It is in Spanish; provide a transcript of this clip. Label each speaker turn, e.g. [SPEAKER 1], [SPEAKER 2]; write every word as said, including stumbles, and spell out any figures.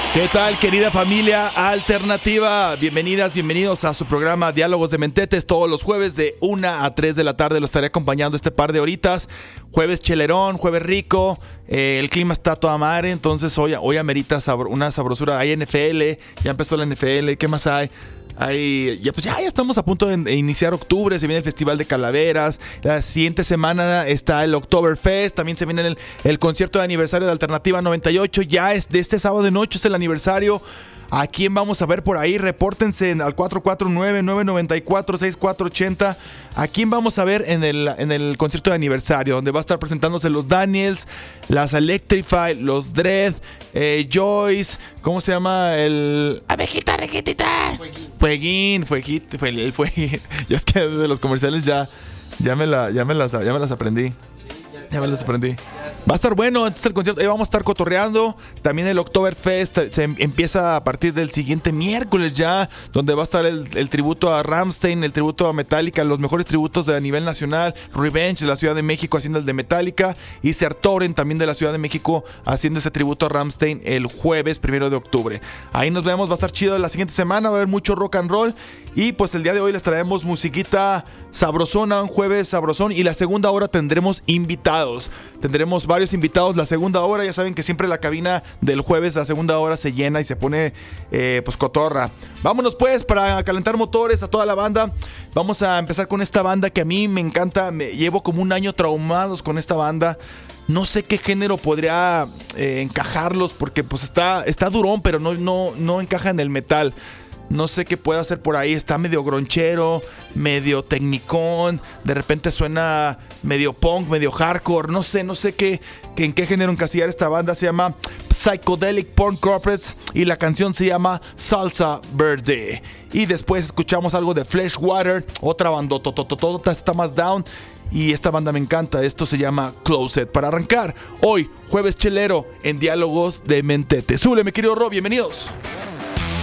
[SPEAKER 1] ¿Qué tal, querida familia alternativa? Bienvenidas, bienvenidos a su programa Diálogos de Mentetes. Todos los jueves de una a tres de la tarde lo estaré acompañando este par de horitas. Jueves chelerón, jueves rico, eh, el clima está a toda madre. Entonces hoy, hoy amerita sabro, una sabrosura. Hay N F L, ya empezó la N F L. ¿Qué más hay? Hay, ya, pues ya, ya estamos a punto de iniciar octubre. Se viene el Festival de Calaveras. La siguiente semana está el Oktoberfest. También se viene el, el concierto de aniversario de Alternativa noventa y ocho. Ya es de este sábado de noche, es el aniversario. ¿A quién vamos a ver por ahí? Repórtense al cuatro cuatro nueve, nueve nueve cuatro, seis cuatro ocho cero. ¿A quién vamos a ver en el, en el concierto de aniversario? Donde va a estar presentándose los Daniels, las Electrify, los Dread, eh, Joyce, ¿cómo se llama? El... Abejita requetita. Fueguín. Fueguín, Fueguín, fue, fue, ya es que de los comerciales ya, ya, me, la, ya, me, las, ya me las aprendí. Ya me las aprendí. Va a estar bueno, entonces el concierto, ahí vamos a estar cotorreando. También el Oktoberfest se empieza a partir del siguiente miércoles ya, donde va a estar el, el tributo a Rammstein, el tributo a Metallica, los mejores tributos de a nivel nacional. Revenge de la Ciudad de México haciendo el de Metallica, y Sertoren también de la Ciudad de México haciendo ese tributo a Rammstein el jueves primero de octubre. Ahí nos vemos, va a estar chido la siguiente semana, va a haber mucho rock and roll. Y pues el día de hoy les traemos musiquita sabrosona, un jueves sabrosón, y la segunda hora tendremos invitados. Tendremos varios invitados la segunda hora. Ya saben que siempre la cabina del jueves, la segunda hora se llena y se pone eh, pues cotorra. Vámonos pues para calentar motores a toda la banda. Vamos a empezar con esta banda que a mí me encanta. Me llevo como un año traumados con esta banda. No sé qué género podría eh, encajarlos, porque pues está, está durón, pero no, no, no encaja en el metal. No sé qué puede hacer por ahí. Está medio gronchero, medio tecnicón. De repente suena medio punk, medio hardcore. No sé, no sé qué, qué en qué género encasillar esta banda. Se llama Psychedelic Porn Corporates y la canción se llama Salsa Verde. Y después escuchamos algo de Fleshwater, otra bandotototota, está más down. Y esta banda me encanta. Esto se llama Closet. Para arrancar hoy, jueves chelero, en Diálogos de Mentetes. Súbele, mi querido Rob, bienvenidos.